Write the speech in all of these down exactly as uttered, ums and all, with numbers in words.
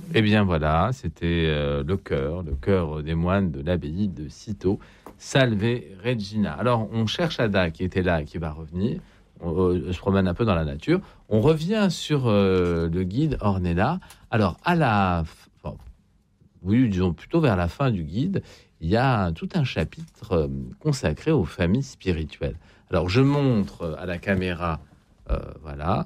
Eh bien voilà, c'était euh, le chœur, le chœur des moines de l'abbaye de Cîteaux, Salve Regina. Alors on cherche Ada qui était là, qui va revenir. On, on se promène un peu dans la nature. On revient sur euh, le guide Ornella. Alors à la, enfin, oui, disons plutôt vers la fin du guide, il y a un, tout un chapitre euh, consacré aux familles spirituelles. Alors je montre à la caméra, euh, voilà,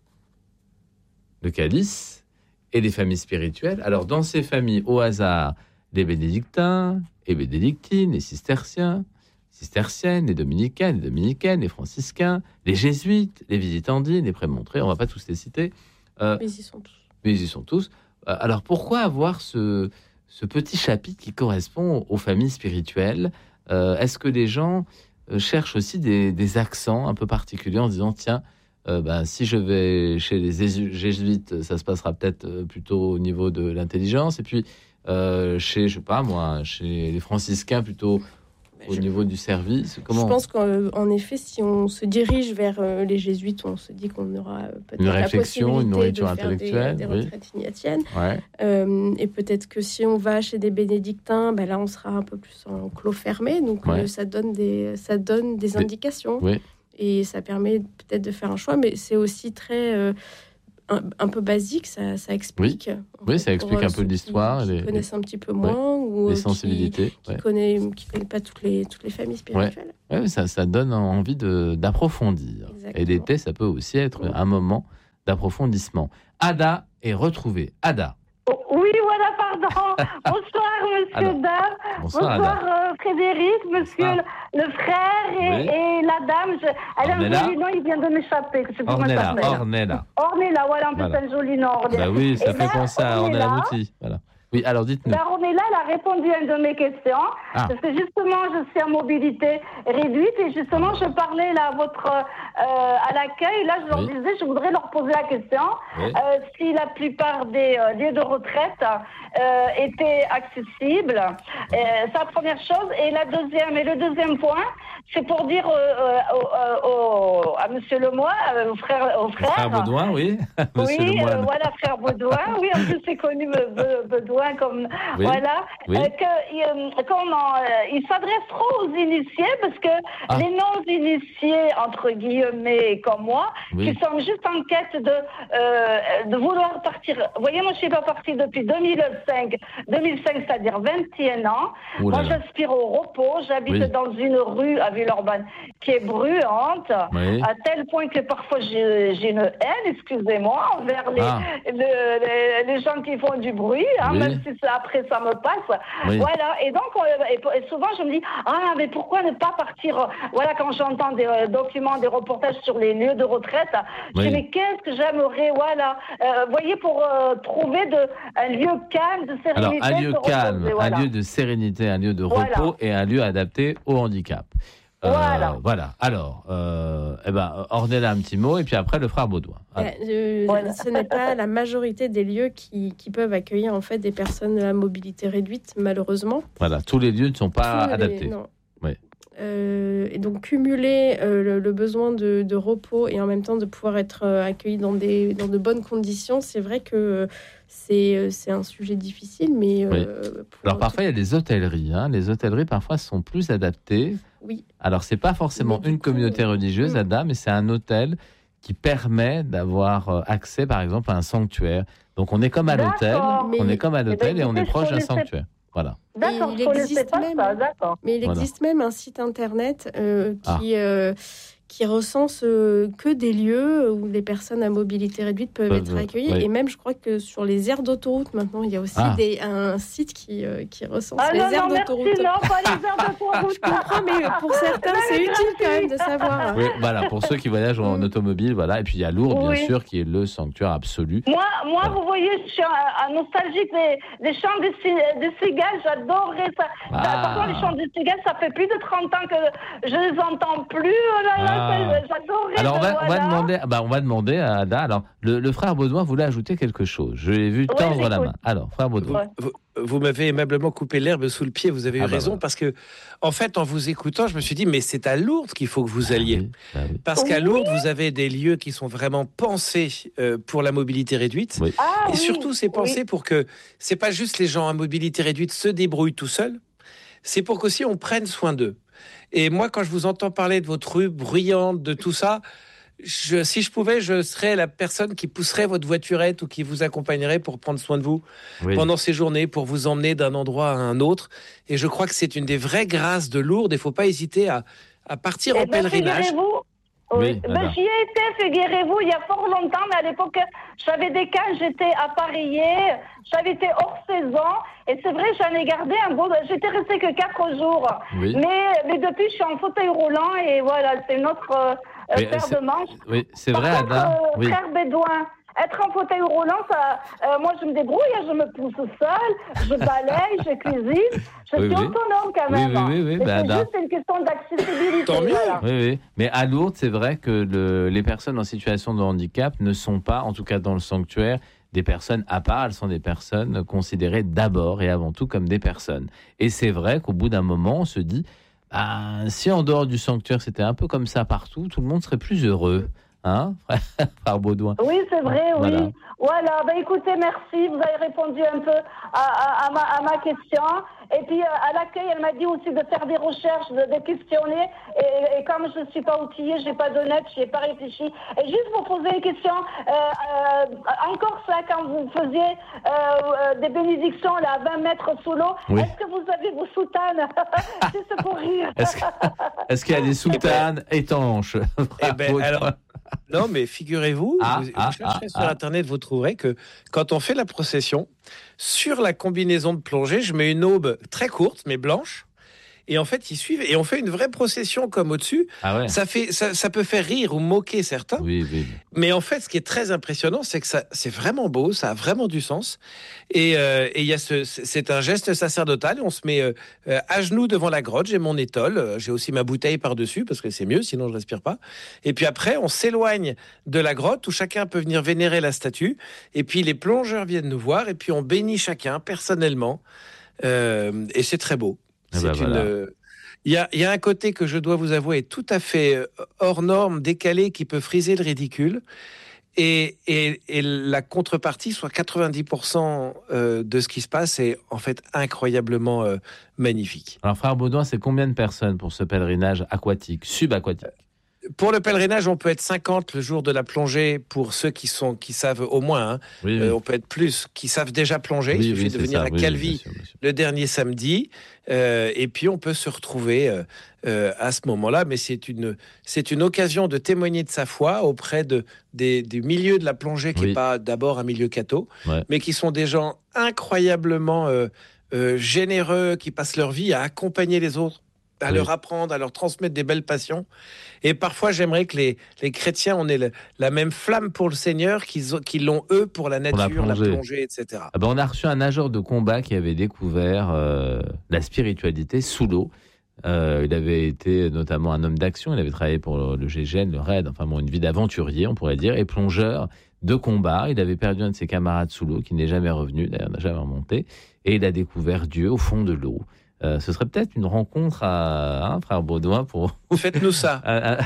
le calice. Et les familles spirituelles. Alors, dans ces familles, au hasard, les bénédictins et bénédictines, les cisterciens, cisterciennes, les dominicaines, les dominicaines, les franciscains, les jésuites, les visitandines, les prémontrés, on ne va pas tous les citer. Euh, mais ils y sont tous. Mais ils y sont tous. Euh, alors, pourquoi avoir ce, ce petit chapitre qui correspond aux familles spirituelles ? euh, Est-ce que les gens euh, cherchent aussi des, des accents un peu particuliers en disant, tiens, Euh, ben, si je vais chez les jésuites, ça se passera peut-être plutôt au niveau de l'intelligence. Et puis, euh, chez, je sais pas moi, chez les franciscains, plutôt au je, niveau du service. Comment... Je pense qu'en effet, si on se dirige vers euh, les jésuites, on se dit qu'on aura peut-être une réflexion, la une nourriture de faire intellectuelle. Des, des retraites oui. ignatiennes. Ouais. Euh, et peut-être que si on va chez des bénédictins, ben là, on sera un peu plus en clos fermé. Donc, ouais. euh, ça donne des, ça donne des indications. Oui. Et ça permet peut-être de faire un choix, mais c'est aussi très euh, un, un peu basique, ça, ça explique. Oui, oui ça explique un peu l'histoire. Qui, qui les, connaissent un petit peu moins, ouais. ou les sensibilités. Qui, ouais. qui connaît, qui connaît pas toutes les toutes les familles spirituelles. Ouais. Ouais, ça, ça donne envie de d'approfondir. Exactement. Et l'été, ça peut aussi être oui. un moment d'approfondissement. Ada est retrouvée. Ada. Oui, voilà, pardon. Bonsoir, monsieur, Alors, dame. Bonsoir, bonsoir euh, Frédéric, monsieur bonsoir. Le, le frère et, oui. et la dame. Je, elle a un joli nom, il vient de m'échapper. Ornella, Ornella. Ornella, voilà, en plus, voilà. C'est un joli nom. Ornella. Bah oui, ça et fait ben, penser à Ornella Mouti. Voilà. Oui, alors dites-nous. Ben, Ornella, elle a répondu à une de mes questions, ah. parce que justement, je suis en mobilité réduite, et justement, je parlais là à votre, euh, à l'accueil, là, je leur oui. disais, je voudrais leur poser la question, oui. euh, si la plupart des euh, lieux de retraite euh, étaient accessibles. Euh, c'est la première chose. Et la deuxième, et le deuxième point, c'est pour dire euh, euh, au, à Monsieur Lemoy, euh, au frère, au frère. Frère Baudouin, oui. Oui, euh, voilà, frère Baudouin. Oui, en plus, c'est connu, Baudouin, comme oui. voilà, oui. euh, que euh, comment euh, il s'adresse trop aux initiés, parce que ah. les non-initiés entre guillemets comme moi, oui. qui sont juste en quête de euh, de vouloir partir. Vous voyez, moi, je suis pas partie depuis deux mille cinq, deux mille cinq, c'est-à-dire vingt et un ans. Ouh moi, j'aspire au repos. J'habite oui. dans une rue à Villeurbanne qui est bruyante, oui. à tel point que parfois j'ai, j'ai une haine, excusez-moi, envers les, ah. le, les, les gens qui font du bruit, hein, oui. même si ça, après ça me passe. Oui. Voilà. Et donc, et, et souvent, je me dis, ah, mais pourquoi ne pas partir? Voilà, quand j'entends des euh, documents, des reportages sur les lieux de retraite, oui. je dis, mais qu'est-ce que j'aimerais, voilà, euh, voyez, pour euh, trouver de, un lieu calme, de sérénité. Alors, un lieu calme, reposer, voilà. un lieu de sérénité, un lieu de voilà. repos et un lieu adapté au handicap. Euh, voilà. Voilà. Alors, euh, eh ben, Ornella, un petit mot, et puis après, le frère Baudouin. Euh, voilà. Ce n'est pas la majorité des lieux qui, qui peuvent accueillir en fait des personnes à mobilité réduite, malheureusement. Voilà, tous les lieux ne sont pas tous adaptés. Les, non. Oui. Euh, et donc, cumuler euh, le, le besoin de, de repos et en même temps de pouvoir être euh, accueilli dans, des, dans de bonnes conditions, c'est vrai que euh, c'est, c'est un sujet difficile. Mais, oui. euh, Alors, parfois, il y a des hôtelleries. Hein. Les hôtelleries, parfois, sont plus adaptées. Oui. Alors, c'est pas forcément une coup, communauté religieuse, euh... Ada, mais c'est un hôtel qui permet d'avoir accès, par exemple, à un sanctuaire. Donc, on est comme à l'hôtel, mais... on est comme à l'hôtel et, et on est proche d'un sanctuaire. Voilà. D'accord, il existe pas même, ça, d'accord. Mais il existe voilà. même un site internet euh, qui, ah. euh, qui recense euh, que des lieux où les personnes à mobilité réduite peuvent Peuvent, être accueillies. oui. Et même, je crois que sur les aires d'autoroute, maintenant, il y a aussi ah. des, un site qui, euh, qui recense ah, les non, aires non, d'autoroute. Merci, non, pas les aires d'autoroute. Je comprends, mais pour certains, non, c'est utile quand même de savoir. Oui, voilà, pour ceux qui voyagent en automobile, voilà. Et puis il y a Lourdes, oui. bien sûr, qui est le sanctuaire absolu. Moi, moi voilà. vous voyez, je suis un, un nostalgique des, des chants des, des cigales. J'adorais ça. Ah. Par contre, les chants des cigales, ça fait plus de trente ans que je les entends plus. Oh là là, ah. ah. j'adorais. Alors, on va, voilà. on va demander, bah, on va demander à Ada. Alors, le, le frère Baudouin voulait ajouter quelque chose. Je l'ai vu tendre ouais, la main. Alors, frère Baudouin. Vous, vous, vous m'avez aimablement coupé l'herbe sous le pied. Vous avez eu ah, raison bah, parce que, en fait, en vous écoutant, je me suis dit, mais c'est à Lourdes qu'il faut que vous alliez. Ah, oui, ah, oui. Parce qu'à Lourdes, vous avez des lieux qui sont vraiment pensés euh, pour la mobilité réduite. Oui. Ah, et oui, surtout, c'est pensé oui. pour que c'est pas juste les gens à mobilité réduite se débrouillent tout seuls. C'est pour qu'aussi on prenne soin d'eux. Et moi, quand je vous entends parler de votre rue bruyante, de tout ça, je, si je pouvais, je serais la personne qui pousserait votre voiturette ou qui vous accompagnerait pour prendre soin de vous oui. pendant ces journées, pour vous emmener d'un endroit à un autre. Et je crois que c'est une des vraies grâces de Lourdes. Il ne faut pas hésiter à, à partir et en ben, pèlerinage. Oui, ben, j'y ai été, figurez-vous, il y a fort longtemps, mais à l'époque, j'avais des cas, j'étais appareillée, j'avais été hors saison, et c'est vrai, j'en ai gardé un beau... J'étais restée que quatre jours, oui. mais, mais depuis, je suis en fauteuil roulant, et voilà, c'est notre euh, oui, paire de manches. Oui, c'est Par vrai, contre, Ada. Euh, oui. Frère Bédouin, être en fauteuil roulant, ça, euh, moi, je me débrouille, je me pousse seule, je balaye, je cuisine, je oui, suis oui. autonome quand même. Oui, oui, oui, oui. Bah, c'est juste une question d'accessibilité. Tant mieux. Voilà. Oui, oui. Mais à Lourdes, c'est vrai que le, les personnes en situation de handicap ne sont pas, en tout cas dans le sanctuaire, des personnes à part. Elles sont des personnes considérées d'abord et avant tout comme des personnes. Et c'est vrai qu'au bout d'un moment, on se dit, bah, si en dehors du sanctuaire, c'était un peu comme ça partout, tout le monde serait plus heureux. Hein, frère Baudouin. Oui, c'est vrai, voilà. oui. Voilà, ben écoutez, merci. Vous avez répondu un peu à, à, à, ma, à ma question. Et puis, euh, à l'accueil, elle m'a dit aussi de faire des recherches, de, de questionner. Et, et comme je ne suis pas outillée, je n'ai pas de net, je n'ai pas réfléchi. Et juste pour poser une question, euh, euh, encore ça, quand vous faisiez euh, des bénédictions là, à vingt mètres sous l'eau, oui. est-ce que vous avez vos soutanes? C'est pour rire. Est-ce, que, est-ce qu'il y a des soutanes étanches? Eh ben, alors... Non, mais figurez-vous, ah, vous, ah, vous chercherez ah, sur ah. Internet, vous trouverez que quand on fait la procession, sur la combinaison de plongée, je mets une aube très courte, mais blanche. Et en fait, ils suivent et on fait une vraie procession comme au-dessus. Ah ouais. Ça fait, ça, ça peut faire rire ou moquer certains. Oui, oui. Mais en fait, ce qui est très impressionnant, c'est que ça, c'est vraiment beau, ça a vraiment du sens. Et euh, il y a ce, c'est un geste sacerdotal. On se met euh, à genoux devant la grotte. J'ai mon étole, j'ai aussi ma bouteille par dessus parce que c'est mieux, sinon je respire pas. Et puis après, on s'éloigne de la grotte où chacun peut venir vénérer la statue. Et puis les plongeurs viennent nous voir et puis on bénit chacun personnellement. Euh, et c'est très beau. C'est ben une. Voilà. Euh, il y a, il y a un côté que je dois vous avouer tout à fait hors norme, décalé, qui peut friser le ridicule. Et, et, et la contrepartie, soit quatre-vingt-dix pour cent euh, de ce qui se passe, est en fait incroyablement euh, magnifique. Alors, frère Baudouin, c'est combien de personnes pour ce pèlerinage aquatique, subaquatique ? Pour le pèlerinage, on peut être cinquante le jour de la plongée pour ceux qui, sont, qui savent au moins. Hein. Oui, oui. Euh, on peut être plus, qui savent déjà plonger. Oui, il suffit oui, de venir ça. à Calvi oui, bien sûr, bien sûr. le dernier samedi. Euh, et puis, on peut se retrouver euh, euh, à ce moment-là. Mais c'est une, c'est une occasion de témoigner de sa foi auprès de, des, du milieu de la plongée, qui n'est oui. pas d'abord un milieu catho, ouais. mais qui sont des gens incroyablement euh, euh, généreux, qui passent leur vie à accompagner les autres, à oui. leur apprendre, à leur transmettre des belles passions. Et parfois, j'aimerais que les, les chrétiens, on ait le, la même flamme pour le Seigneur qu'ils, qu'ils l'ont, eux, pour la nature, pour la, plongée. la plongée, et cetera. Ah ben, on a reçu un nageur de combat qui avait découvert euh, la spiritualité sous l'eau. Euh, il avait été notamment un homme d'action, il avait travaillé pour le, le G G N, le RAID, enfin bon, une vie d'aventurier, on pourrait dire, et plongeur de combat. Il avait perdu un de ses camarades sous l'eau, qui n'est jamais revenu, d'ailleurs n'a jamais remonté, et il a découvert Dieu au fond de l'eau. Euh, ce serait peut-être une rencontre à hein, frère Baudouin pour. Faites-nous ça.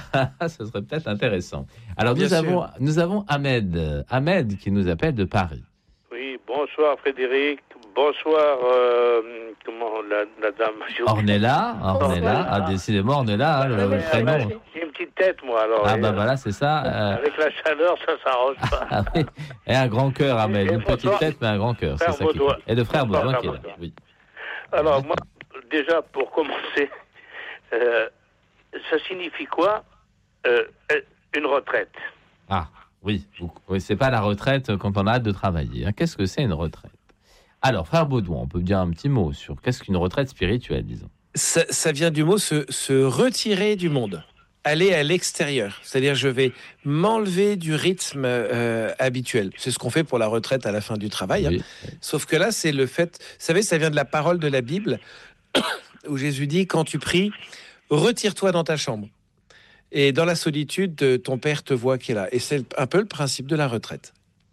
Ce serait peut-être intéressant. Alors nous avons, nous avons Ahmed, Ahmed qui nous appelle de Paris. Oui, bonsoir Frédéric, bonsoir euh, comment la, la dame. Ornella, Ornella, ah décidément Ornella, hein, le, le prénom. J'ai une petite tête moi alors. Ah bah voilà, c'est ça. Euh... Avec la chaleur, ça s'arrange pas. Ah, oui. Et un grand cœur, Ahmed, une petite tête mais un grand cœur, c'est ça qui est. Et de frère Baudouin qui est là. Oui. Alors moi. Déjà, pour commencer, euh, ça signifie quoi euh, une retraite? Ah, oui. oui. C'est pas la retraite quand on a hâte de travailler. Hein. Qu'est-ce que c'est une retraite? Alors, frère Baudouin, on peut dire un petit mot sur qu'est-ce qu'une retraite spirituelle, disons. Ça, ça vient du mot se, se retirer du monde, aller à l'extérieur. C'est-à-dire, je vais m'enlever du rythme euh, habituel. C'est ce qu'on fait pour la retraite à la fin du travail. Oui. Hein. Sauf que là, c'est le fait... Vous savez, ça vient de la parole de la Bible... où Jésus dit, quand tu pries, retire-toi dans ta chambre. Et dans la solitude, ton père te voit qui est là. Et c'est un peu le principe de la retraite.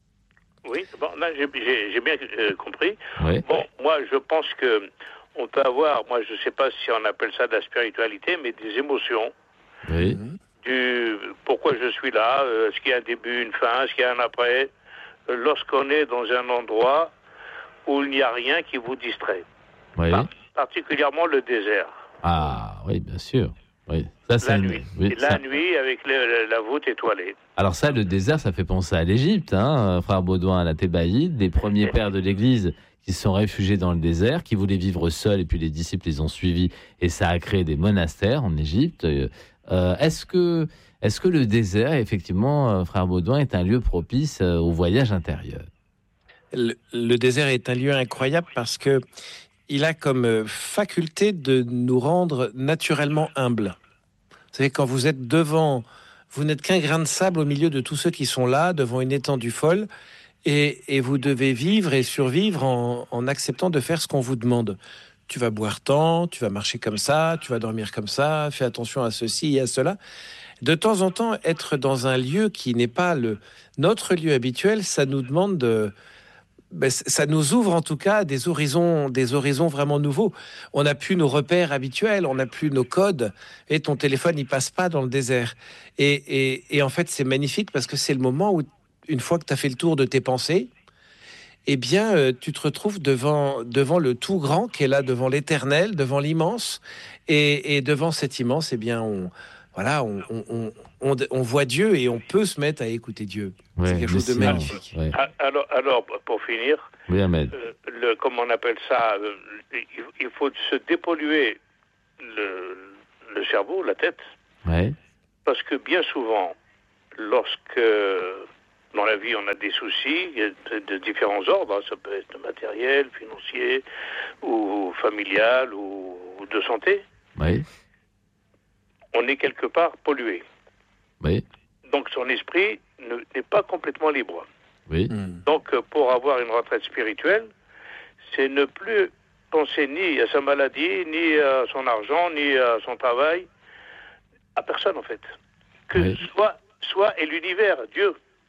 Oui, bon, là, j'ai, j'ai, j'ai bien euh, compris. Oui. Bon, moi, je pense que on peut avoir, moi, je ne sais pas si on appelle ça de la spiritualité, mais des émotions. Oui. Du pourquoi je suis là, euh, est-ce qu'il y a un début, une fin, est-ce qu'il y a un après, euh, lorsqu'on est dans un endroit où il n'y a rien qui vous distrait. Oui. Par- particulièrement le désert. Ah, oui, bien sûr. Oui. Ça, c'est La une- nuit. oui, la ça- nuit avec le- la voûte étoilée. Alors ça, le désert, ça fait penser à l'Égypte, hein, frère Baudouin, à la Thébaïde, des premiers pères de l'Église qui se sont réfugiés dans le désert, qui voulaient vivre seuls, et puis les disciples les ont suivis, et ça a créé des monastères en Égypte. Euh, est-ce que, est-ce que le désert, effectivement, euh, frère Baudouin, est un lieu propice euh, au voyage intérieur ? Le, le désert est un lieu incroyable parce que il a comme faculté de nous rendre naturellement humbles. Vous savez, quand vous êtes devant, vous n'êtes qu'un grain de sable au milieu de tous ceux qui sont là, devant une étendue folle, et, et vous devez vivre et survivre en, en acceptant de faire ce qu'on vous demande. Tu vas boire tant, tu vas marcher comme ça, tu vas dormir comme ça, fais attention à ceci et à cela. De temps en temps, être dans un lieu qui n'est pas le, notre lieu habituel, ça nous demande de... Ben, ça nous ouvre en tout cas des horizons, des horizons vraiment nouveaux. On n'a plus nos repères habituels, on n'a plus nos codes, et ton téléphone il passe pas dans le désert. Et, et, et en fait c'est magnifique parce que c'est le moment où, une fois que tu as fait le tour de tes pensées, eh bien euh, tu te retrouves devant, devant le tout grand qui est là, devant l'éternel, devant l'immense, et, et devant cet immense, eh bien on... Voilà, on, on, on, on voit Dieu et on peut se mettre à écouter Dieu. Ouais, c'est quelque chose de silence, magnifique. ouais. Alors, alors pour finir, Oui, Ahmed. euh, le, comment on appelle ça, euh, il, il faut se dépolluer le, le cerveau, la tête, Ouais. parce que bien souvent, lorsque dans la vie on a des soucis de, de différents ordres, hein, ça peut être matériel, financier, ou familial, ou, ou de santé, Oui. on est quelque part pollué. Oui. Donc son esprit ne, n'est pas complètement libre. Oui. Mm. Donc pour avoir une retraite spirituelle, c'est ne plus penser ni à sa maladie, ni à son argent, ni à son travail, à personne en fait. Que Oui. soit, soit et l'univers, Dieu.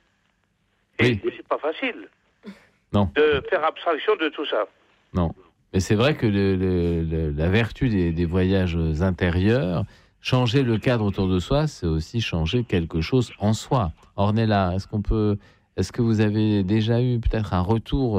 Et Oui. c'est pas facile Non. de faire abstraction de tout ça. Non. Mais c'est vrai que le, le, le, la vertu des, des voyages intérieurs, changer le cadre autour de soi, c'est aussi changer quelque chose en soi. Ornella, est-ce qu'on peut, est-ce que vous avez déjà eu peut-être un retour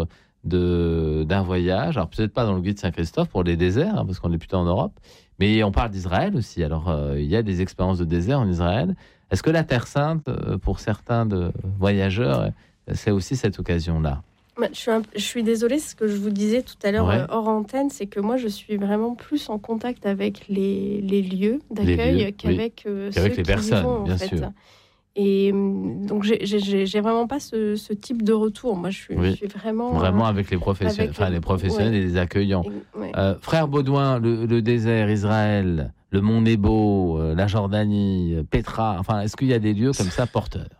de, d'un voyage, alors peut-être pas dans le guide Saint-Christophe pour les déserts, hein, parce qu'on est plutôt en Europe, mais on parle d'Israël aussi. Alors euh, il y a des expériences de désert en Israël. Est-ce que la Terre Sainte, euh, pour certains de voyageurs, c'est aussi cette occasion-là? Je suis, un, je suis désolée, ce que je vous disais tout à l'heure Ouais. euh, hors antenne, c'est que moi je suis vraiment plus en contact avec les, les lieux d'accueil Les lieux, qu'avec euh, Qu'avec ceux les qui y personnes, vont, en bien fait. sûr. Et hum, donc j'ai, j'ai, j'ai vraiment pas ce, ce type de retour. Moi je suis, Oui. je suis vraiment Vraiment avec les professionnels, avec enfin les- les professionnels ouais. et les accueillants. euh, ouais. Euh, frère Baudouin, le, le désert, Israël, le Mont Nebo, euh, la Jordanie, euh, Petra, enfin, est-ce qu'il y a des lieux comme ça porteurs?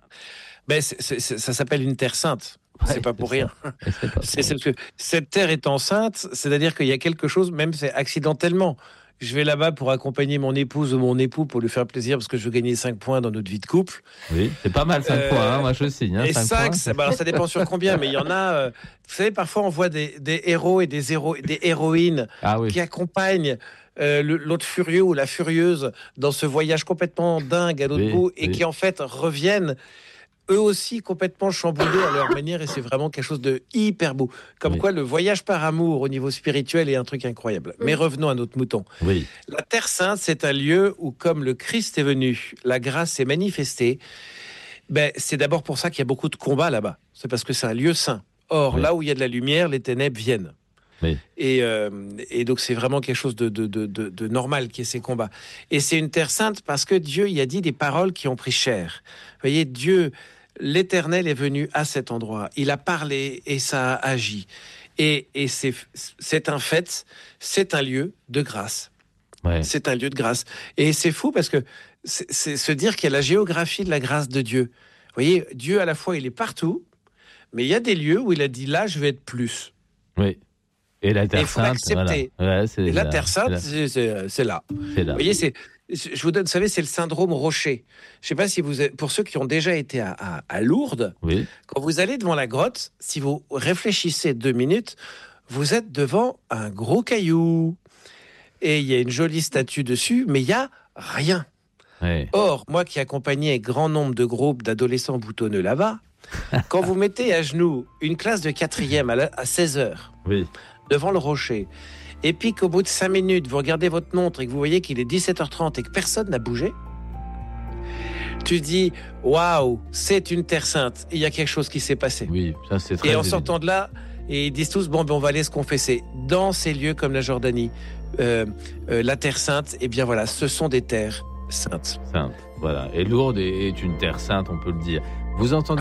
Ben, c'est, c'est, c'est- ça s'appelle une terre sainte. Ouais, c'est pas pour c'est rien. ça. Et c'est pas pour C'est, rien. c'est parce que cette terre étant sainte, c'est-à-dire qu'il y a quelque chose, même c'est accidentellement. Je vais là-bas pour accompagner mon épouse ou mon époux pour lui faire plaisir parce que je veux gagner cinq points dans notre vie de couple. Oui, c'est pas mal, cinq Euh, points, hein, moi je signe. Hein, Et cinq cinq, points. ça, bah, alors, ça dépend sur combien, mais il y en a. euh, vous savez, parfois on voit des, des héros et des, héros, des héroïnes Ah oui, qui accompagnent euh, le- l'autre furieux ou la furieuse dans ce voyage complètement dingue à l'autre Oui, bout et oui. qui en fait reviennent eux aussi complètement chamboulés à leur manière et c'est vraiment quelque chose de hyper beau. Comme Oui. quoi le voyage par amour au niveau spirituel est un truc incroyable. Mais revenons à notre mouton. oui, La Terre Sainte, c'est un lieu où, comme le Christ est venu, la grâce s'est manifestée. Ben, c'est d'abord pour ça qu'il y a beaucoup de combats là-bas. C'est parce que c'est un lieu saint. Or, Oui. là où il y a de la lumière, les ténèbres viennent. Oui. Et, euh, et donc, c'est vraiment quelque chose de, de, de, de, de normal qu'il y ait ces combats. Et c'est une terre sainte parce que Dieu y a dit des paroles qui ont pris chair. Vous voyez, Dieu, l'Éternel est venu à cet endroit. Il a parlé et ça a agi. Et, et c'est, c'est un fait, c'est un lieu de grâce. ouais. C'est un lieu de grâce. Et c'est fou parce que c'est, c'est se dire qu'il y a la géographie de la grâce de Dieu. Vous voyez, Dieu, à la fois, il est partout, mais il y a des lieux où il a dit, là, je vais être plus. oui. Et la il Terre faut Sainte, l'accepter. voilà. Ouais, c'est Et la là, Terre c'est Sainte, là, c'est, c'est, c'est là. c'est là. Vous voyez, c'est, je vous donne, vous savez, c'est le syndrome Rocher. Je ne sais pas si vous, pour ceux qui ont déjà été à, à, à Lourdes, oui. quand vous allez devant la grotte, si vous réfléchissez deux minutes, vous êtes devant un gros caillou. Et il y a une jolie statue dessus, mais il n'y a rien. Oui. Or, moi qui accompagnais grand nombre de groupes d'adolescents boutonneux là-bas, quand vous mettez à genoux une classe de quatrième à, la, à seize heures, oui. devant le rocher, et puis qu'au bout de cinq minutes, vous regardez votre montre et que vous voyez qu'il est dix-sept heures trente et que personne n'a bougé, tu dis, waouh, c'est une terre sainte. Il y a quelque chose qui s'est passé. Oui, ça c'est très Et en évident. sortant de là, et ils disent tous, bon, ben, on va aller se confesser. Dans ces lieux comme la Jordanie, euh, euh, la terre sainte, eh bien voilà, ce sont des terres saintes. Sainte, voilà. Et Lourdes est une terre sainte, on peut le dire. Vous entendez